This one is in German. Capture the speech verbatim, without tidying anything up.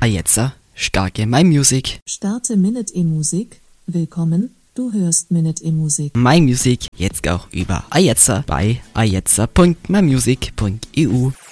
Ajetzer, starke My Music. Starte Minute E-Musik. Willkommen, du hörst Minute E-Musik. My Music, jetzt auch über Ajetzer bei ajetzer punkt my music punkt e u.